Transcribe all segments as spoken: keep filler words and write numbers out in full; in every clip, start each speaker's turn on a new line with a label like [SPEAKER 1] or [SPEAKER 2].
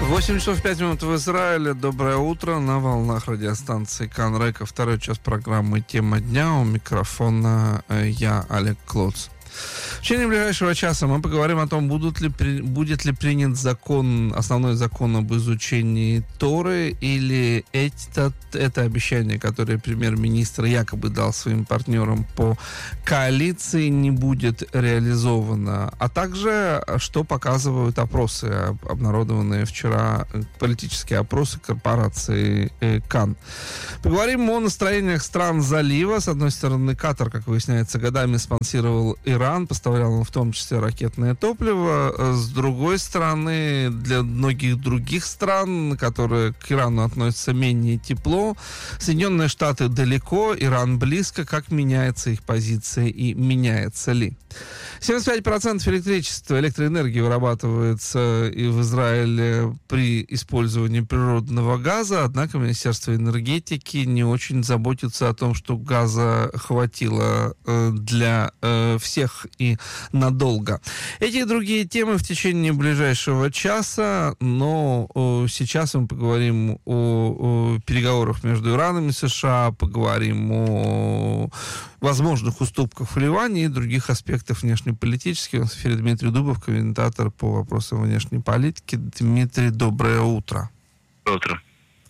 [SPEAKER 1] восемь часов пять минут в Израиле. Доброе утро. На волнах радиостанции Канрека. Второй час программы «Тема дня». У микрофона я, Олег Клоц. В течение ближайшего часа мы поговорим о том, будут ли, будет ли принят закон, основной закон об изучении Торы, или это, это обещание, которое премьер-министр якобы дал своим партнерам по коалиции, не будет реализовано. А также, что показывают опросы, обнародованные вчера, политические опросы корпорации Кан. Поговорим о настроениях стран залива. С одной стороны, Катар, как выясняется, годами спонсировал Иран, поставлял он в том числе ракетное топливо. С другой стороны, для многих других стран, которые к Ирану относятся менее тепло, Соединенные Штаты далеко, Иран близко. Как меняется их позиция и меняется ли? семьдесят пять процентов электричества, электроэнергии вырабатывается и в Израиле при использовании природного газа, однако Министерство энергетики не очень заботится о том, чтобы газа хватило для всех и надолго. Эти и другие темы в течение ближайшего часа, но сейчас мы поговорим о, о переговорах между Ираном и США, поговорим о возможных уступках в Ливане и других аспектах внешнеполитических. У нас в эфире Дмитрий Дубов, комментатор по вопросам внешней политики. Дмитрий, доброе утро.
[SPEAKER 2] Доброе утро.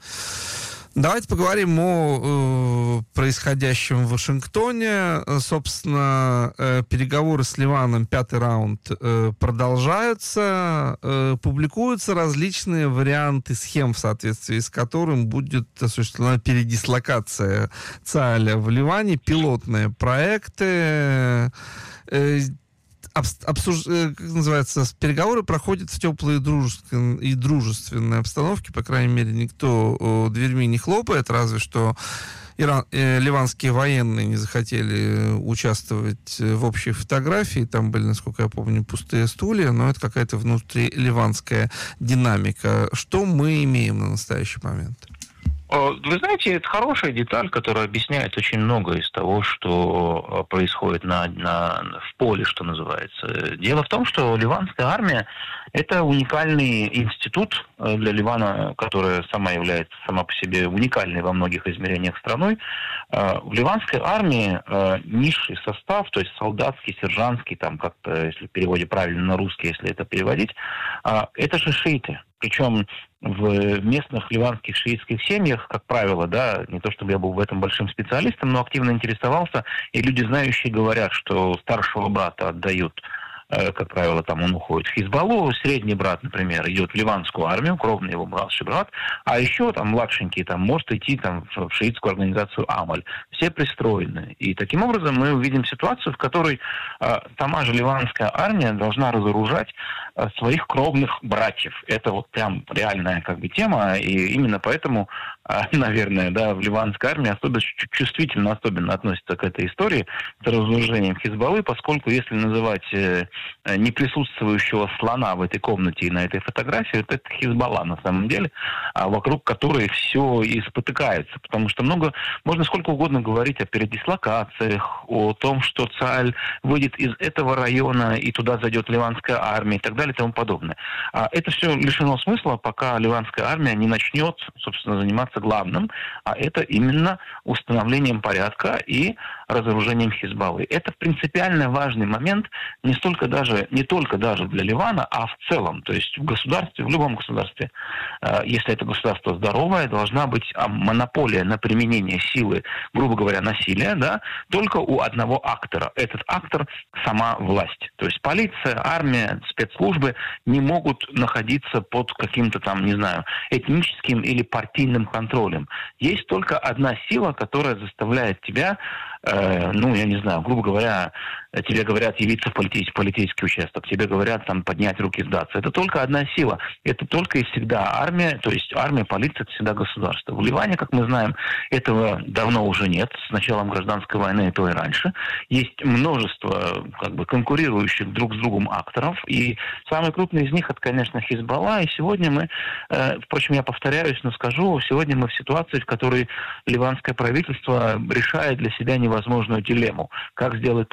[SPEAKER 1] Давайте поговорим о э, происходящем в Вашингтоне. Собственно, э, переговоры с Ливаном, пятый раунд, э, продолжаются. Э, публикуются различные варианты схем, в соответствии с которым будет осуществлена передислокация ЦАЭЛа в Ливане, пилотные проекты. Э, Обсуж... как называется, переговоры проходят в теплой и дружественной, и дружественной обстановке. По крайней мере, никто дверьми не хлопает, разве что Иран... э, ливанские военные не захотели участвовать в общей фотографии. Там были, насколько я помню, пустые стулья, но это какая-то внутриливанская динамика. Что мы имеем на настоящий момент?
[SPEAKER 2] Вы знаете, это хорошая деталь, которая объясняет очень многое из того, что происходит на, на, в поле, что называется. Дело в том, что ливанская армия – это уникальный институт для Ливана, которая сама является сама по себе уникальной во многих измерениях страной. В ливанской армии низший состав, то есть солдатский, сержантский, там как-то, если в переводе правильно на русский, если это переводить, это же шииты. Причем в местных ливанских шиитских семьях, как правило, да, не то чтобы я был в этом большим специалистом, но активно интересовался, и люди знающие говорят, что старшего брата отдают, как правило, там он уходит в Хизбаллу, средний брат, например, идет в ливанскую армию, кровный его младший брат, а еще там младшенький там может идти там в шиитскую организацию Амаль. Все пристроены. И таким образом мы увидим ситуацию, в которой э, сама же ливанская армия должна разоружать э, своих кровных братьев. Это вот прям реальная как бы тема, и именно поэтому, э, наверное, да, в ливанской армии особенно чувствительно особенно относится к этой истории с разоружением Хизбаллы, поскольку если называть э, не присутствующего слона в этой комнате и на этой фотографии, вот это Хизбалла на самом деле, а вокруг которой все и спотыкается. Потому что много, можно сколько угодно говорить о передислокациях, о том, что ЦАЭЛ выйдет из этого района и туда зайдет ливанская армия и так далее и тому подобное. А это все лишено смысла, пока ливанская армия не начнет, собственно, заниматься главным, а это именно установлением порядка и разоружением Хизбаллы. Это принципиально важный момент не столько даже, не только даже для Ливана, а в целом. То есть в государстве, в любом государстве, э, если это государство здоровое, должна быть а, монополия на применение силы, грубо говоря, насилия, да, только у одного актора. Этот актор – сама власть. То есть полиция, армия, спецслужбы не могут находиться под каким-то там, не знаю, этническим или партийным контролем. Есть только одна сила, которая заставляет тебя, э, ну, я не знаю, грубо говоря, тебе говорят явиться в полицейский, полицейский участок, тебе говорят там поднять руки, сдаться. Это только одна сила. Это только и всегда армия, то есть армия, полиция, это всегда государство. В Ливане, как мы знаем, этого давно уже нет. С началом гражданской войны, и то и раньше. Есть множество как бы конкурирующих друг с другом акторов. И самый крупный из них, это, конечно, Хизбалла. И сегодня мы, э, впрочем, я повторяюсь, но скажу, сегодня мы в ситуации, в которой ливанское правительство решает для себя невозможную дилемму. Как сделать то, что оно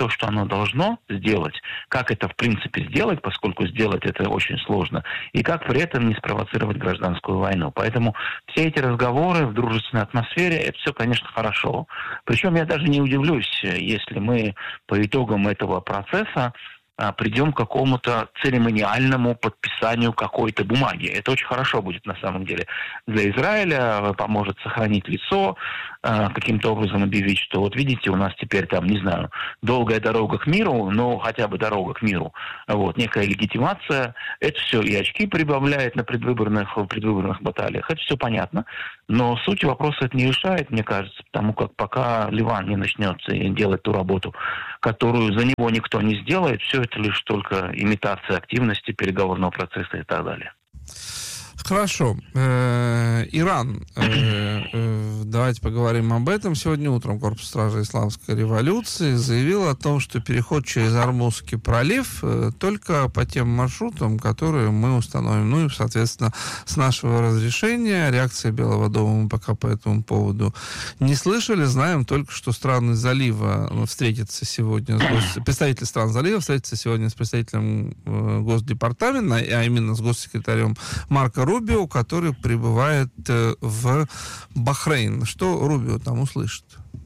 [SPEAKER 2] оно должно сделать, как это в принципе сделать, поскольку сделать это очень сложно, и как при этом не спровоцировать гражданскую войну. Поэтому все эти разговоры в дружественной атмосфере, это все, конечно, хорошо. Причем я даже не удивлюсь, если мы по итогам этого процесса придем к какому-то церемониальному подписанию какой-то бумаги. Это очень хорошо будет на самом деле для Израиля, поможет сохранить лицо, каким-то образом объявить, что вот видите, у нас теперь там, не знаю, долгая дорога к миру, но хотя бы дорога к миру. Вот, некая легитимация. Это все и очки прибавляет на предвыборных, предвыборных баталиях. Это все понятно. Но суть вопроса это не решает, мне кажется, потому как пока Ливан не начнет делать ту работу, которую за него никто не сделает, все это лишь только имитация активности переговорного процесса и так далее.
[SPEAKER 1] Хорошо. Иран. Давайте поговорим об этом. Сегодня утром Корпус стражи Исламской революции заявил о том, что переход через Ормузский пролив только по тем маршрутам, которые мы установим. Ну и, соответственно, с нашего разрешения. Реакции Белого дома мы пока по этому поводу не слышали. Знаем только, что страны залива встретятся сегодня, с гос... представитель стран залива встретится сегодня с представителем Госдепартамента, а именно с госсекретарем Марко Рубио, который прибывает в Бахрейн. Что Рубио там услышит?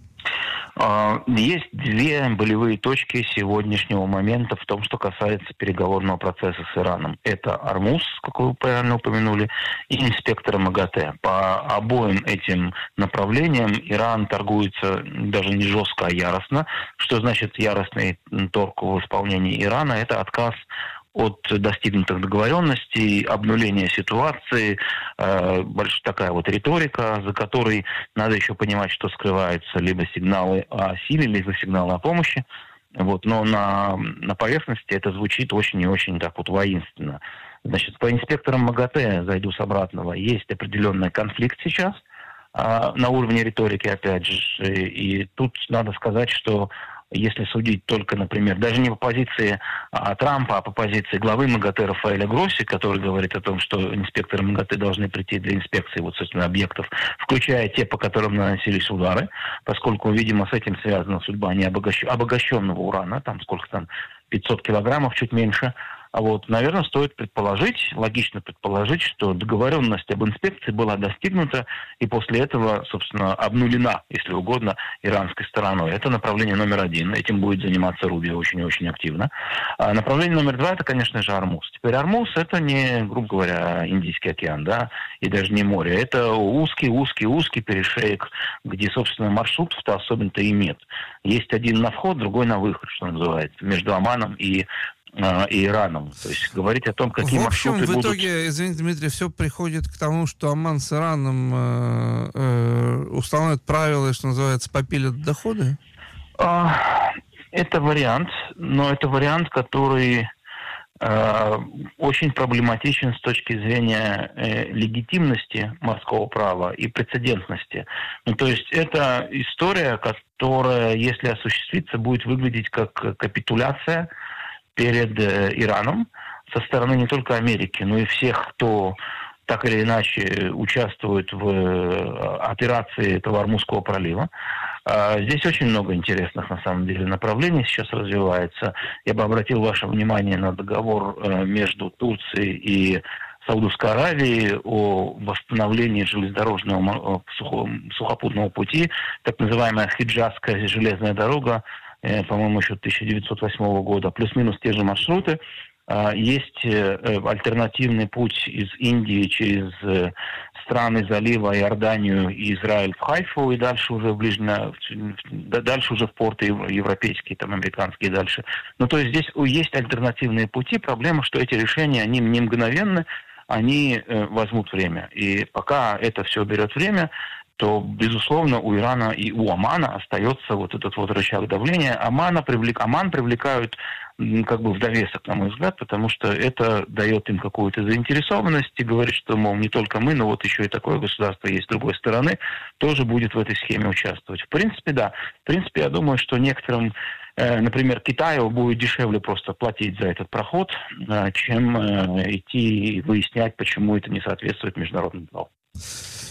[SPEAKER 2] Есть две болевые точки сегодняшнего момента в том, что касается переговорного процесса с Ираном. Это Ормуз, как вы правильно упомянули, и инспектор МАГАТЭ. По обоим этим направлениям Иран торгуется даже не жестко, а яростно. Что значит яростный торг в исполнении Ирана? Это отказ от достигнутых договоренностей, обнуления ситуации, э, большая такая вот риторика, за которой надо еще понимать, что скрываются либо сигналы о силе, либо сигналы о помощи. Вот, но на, на поверхности это звучит очень и очень так вот воинственно. Значит, по инспекторам МАГАТЭ, зайду с обратного, есть определенный конфликт сейчас э, на уровне риторики, опять же. И тут надо сказать, что если судить только, например, даже не по позиции а, Трампа, а по позиции главы МАГАТЭ Рафаэля Гросси, который говорит о том, что инспекторы МАГАТЭ должны прийти для инспекции вот, собственно, объектов, включая те, по которым наносились удары, поскольку, видимо, с этим связана судьба не обогащ... обогащенного урана, там сколько там, пятьсот килограммов, чуть меньше. А вот, наверное, стоит предположить, логично предположить, что договоренность об инспекции была достигнута и после этого, собственно, обнулена, если угодно, иранской стороной. Это направление номер один. Этим будет заниматься Рубио очень и очень активно. А направление номер два – это, конечно же, Ормуз. Теперь Ормуз – это не, грубо говоря, Индийский океан, да, и даже не море. Это узкий-узкий-узкий перешеек, где, собственно, маршрутов-то особенно-то и нет. Есть один на вход, другой на выход, что называется, между Оманом и и Ираном. То есть говорить о том, какие
[SPEAKER 1] в общем,
[SPEAKER 2] маршруты
[SPEAKER 1] в
[SPEAKER 2] будут...
[SPEAKER 1] итоге, извините, Дмитрий, все приходит к тому, что Оман с Ираном э, э, установят правила, что называется, попилят доходы?
[SPEAKER 2] Это вариант, но это вариант, который э, очень проблематичен с точки зрения э, легитимности морского права и прецедентности. Ну, то есть это история, которая, если осуществится, будет выглядеть как капитуляция перед э, Ираном со стороны не только Америки, но и всех, кто так или иначе участвует в э, операции этого Ормузского пролива. Э, здесь очень много интересных, на самом деле, направлений сейчас развивается. Я бы обратил ваше внимание на договор э, между Турцией и Саудовской Аравией о восстановлении железнодорожного сухо, сухопутного пути, так называемая Хиджазская железная дорога, по-моему, еще тысяча девятьсот восьмого года, плюс-минус те же маршруты. Есть альтернативный путь из Индии через страны залива, Иорданию и Израиль в Хайфу, и дальше уже в ближнее, дальше уже в порты европейские, там, американские и дальше. Ну, то есть здесь есть альтернативные пути. Проблема, что эти решения, они не мгновенны, они возьмут время. И пока это все берет время, то, безусловно, у Ирана и у Омана остается вот этот вот рычаг давления. Омана привлек... Оман привлекают как бы в довесок, на мой взгляд, потому что это дает им какую-то заинтересованность и говорит, что, мол, не только мы, но вот еще и такое государство есть с другой стороны, тоже будет в этой схеме участвовать. В принципе, да. В принципе, я думаю, что некоторым, э, например, Китаю будет дешевле просто платить за этот проход, э, чем э, идти и выяснять, почему это не соответствует международным праву.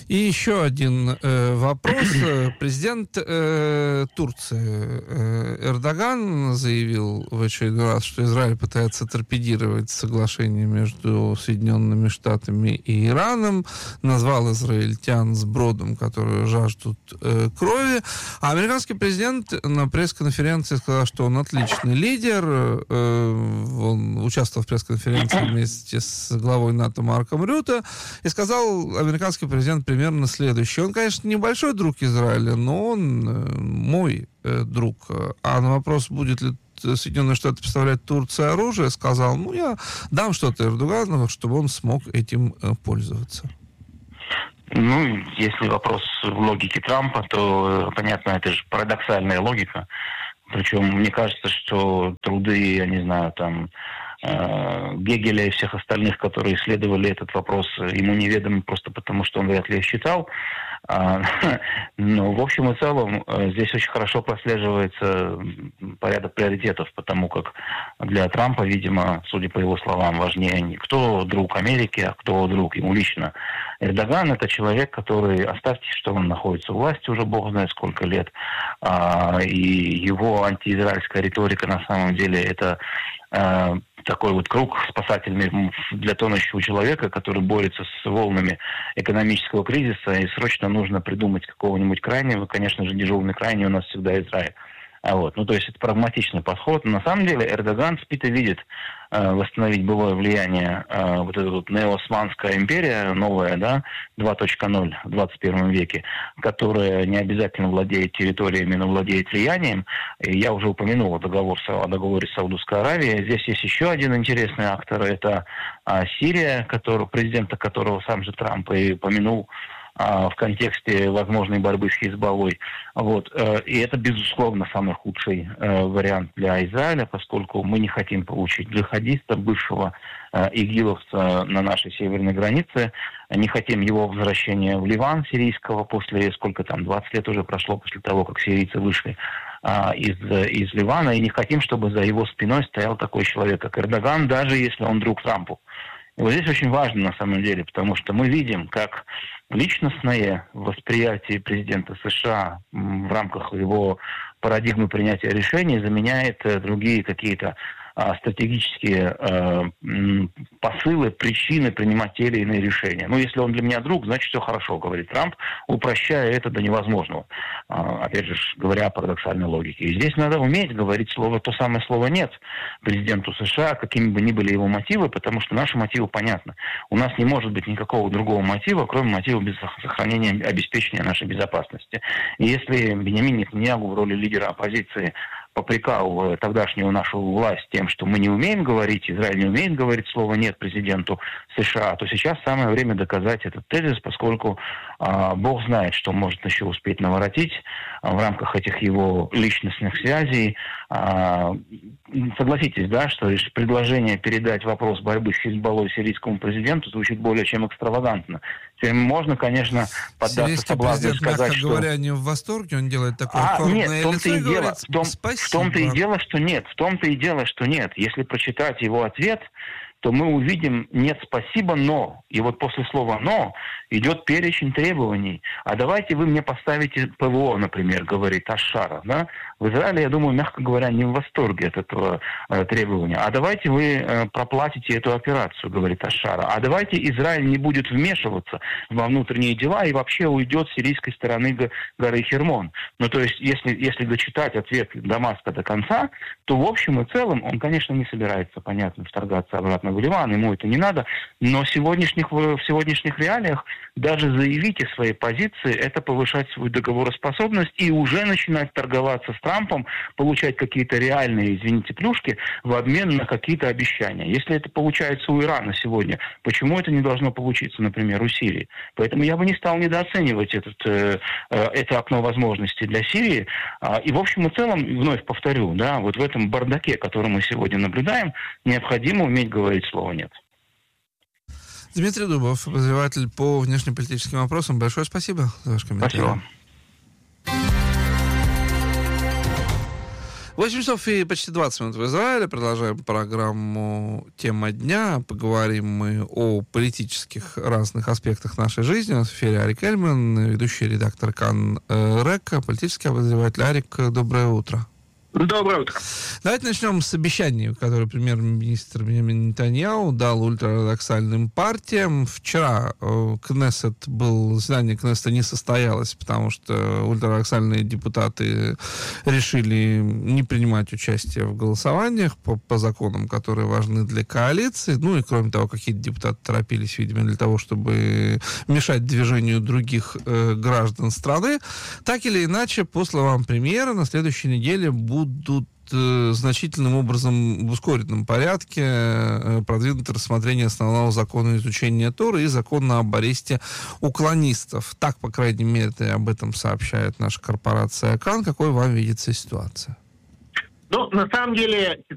[SPEAKER 1] И еще один э, вопрос. Президент э, Турции э, Эрдоган заявил в очередной раз, что Израиль пытается торпедировать соглашение между Соединенными Штатами и Ираном, назвал израильтян сбродом, которые жаждут э, крови. А американский президент на пресс-конференции сказал, что он отличный лидер. Э, он участвовал в пресс-конференции вместе с главой НАТО Марком Рютте и сказал американский президент примерно следующее. Он, конечно, небольшой друг Израиля, но он э, мой э, друг. А на вопрос, будет ли Соединенные Штаты поставлять Турции оружие, сказал, ну, я дам что-то Эрдогану, чтобы он смог этим э, пользоваться.
[SPEAKER 2] Ну, если вопрос в логике Трампа, то, понятно, это же парадоксальная логика. Причем, мне кажется, что труды, я не знаю, там, Гегеля и всех остальных, которые исследовали этот вопрос, ему неведомы просто потому, что он вряд ли их читал. Но в общем и целом здесь очень хорошо прослеживается порядок приоритетов, потому как для Трампа, видимо, судя по его словам, важнее не кто друг Америки, а кто друг ему лично. Эрдоган — это человек, который, оставьте, что он находится у власти уже бог знает сколько лет, и его антиизраильская риторика на самом деле это такой вот круг спасательный для тонущего человека, который борется с волнами экономического кризиса, и срочно нужно придумать какого-нибудь крайнего. Конечно же, дежурный крайний у нас всегда Израиль. А вот, ну, то есть это прагматичный подход. На самом деле Эрдоган спит и видит э, восстановить былое влияние, э, вот эта вот неосманская империя, новая, да, два точка ноль в двадцать первом веке, которая не обязательно владеет территориями, но владеет влиянием. И я уже упомянул о, договор, о договоре с Саудовской Аравией. Здесь есть еще один интересный актор, это э, Сирия, который, президента которого сам же Трамп и упомянул в контексте возможной борьбы с Хизбаллой. Вот. И это, безусловно, самый худший вариант для Израиля, поскольку мы не хотим получить джихадиста, бывшего игиловца на нашей северной границе, не хотим его возвращения в Ливан сирийского после, сколько там, двадцать лет уже прошло после того, как сирийцы вышли из, из Ливана, и не хотим, чтобы за его спиной стоял такой человек, как Эрдоган, даже если он друг Трампу. И вот здесь очень важно, на самом деле, потому что мы видим, как личностное восприятие президента США в рамках его парадигмы принятия решений заменяет другие какие-то а, стратегические а, посылы, причины принимать те или иные решения. Ну, если он для меня друг, значит, все хорошо, говорит Трамп, упрощая это до невозможного. А, опять же, говоря о парадоксальной логике. И здесь надо уметь говорить слово, то самое слово «нет» президенту США, какими бы ни были его мотивы, потому что наши мотивы понятны. У нас не может быть никакого другого мотива, кроме мотива без сохранения, обеспечения нашей безопасности. И если Беньямин Нетаньяху в роли лидера оппозиции попрекал тогдашнюю нашу власть тем, что мы не умеем говорить, Израиль не умеет говорить слово «нет» президенту США, то сейчас самое время доказать этот тезис, поскольку а, Бог знает, что может еще успеть наворотить а, в рамках этих его личностных связей. А, согласитесь, да, что предложение передать вопрос борьбы с Хизбаллой сирийскому президенту звучит более чем экстравагантно. Теперь можно, конечно, поддаться соблазну и сказать, что...
[SPEAKER 1] говоря, не в восторге, он делает такое
[SPEAKER 2] а,
[SPEAKER 1] формное
[SPEAKER 2] нет, в том-то
[SPEAKER 1] лицо
[SPEAKER 2] и
[SPEAKER 1] и
[SPEAKER 2] дело,
[SPEAKER 1] говорит,
[SPEAKER 2] в, том, в том-то и дело, что нет, в том-то и дело, что нет. Если прочитать его ответ, то мы увидим «нет, спасибо, но». И вот после слова «но» идет перечень требований. А давайте вы мне поставите ПВО, например, говорит Аш-Шара. Да? В Израиле, я думаю, мягко говоря, не в восторге от этого э, требования. А давайте вы э, проплатите эту операцию, говорит Аш-Шара. А давайте Израиль не будет вмешиваться во внутренние дела и вообще уйдет с сирийской стороны го- горы Хермон. Ну, то есть, если, если дочитать ответ Дамаска до конца, то в общем и целом он, конечно, не собирается, понятно, вторгаться обратно в Ливан, ему это не надо, но в сегодняшних, в сегодняшних реалиях даже заявить о своей позиции, это повышать свою договороспособность и уже начинать торговаться с Трампом, получать какие-то реальные, извините, плюшки в обмен на какие-то обещания. Если это получается у Ирана сегодня, почему это не должно получиться, например, у Сирии? Поэтому я бы не стал недооценивать этот, э, это окно возможностей для Сирии. И в общем и целом, вновь повторю, да, вот в этом бардаке, который мы сегодня наблюдаем, необходимо уметь говорить слово «нет».
[SPEAKER 1] Дмитрий Дубов, обозреватель по внешнеполитическим вопросам. Большое спасибо за ваш комментарий.
[SPEAKER 2] Спасибо.
[SPEAKER 1] восемь часов и почти двадцать минут в Израиле. Продолжаем программу «Тема дня». Поговорим мы о политических разных аспектах нашей жизни. У нас в эфире Арик Эльман, ведущий редактор Кан Река, политический обозреватель. Арик, доброе утро.
[SPEAKER 3] Доброе утро.
[SPEAKER 1] Давайте начнем с обещаний, которое премьер-министр Биньямин Нетаньяху дал ультраортодоксальным партиям. Вчера э, Кнессет был, заседание Кнессета не состоялось, потому что ультраортодоксальные депутаты решили не принимать участие в голосованиях по, по законам, которые важны для коалиции. Ну и кроме того, какие-то депутаты торопились, видимо, для того, чтобы мешать движению других э, граждан страны. Так или иначе, по словам премьера, на следующей неделе будут будут э, значительным образом в ускоренном порядке э, продвинуто рассмотрение основного закона изучения Торы и закона об аресте уклонистов. Так, по крайней мере, об этом сообщает наша корпорация Кан. Какой вам видится ситуация?
[SPEAKER 3] Ну, на самом деле,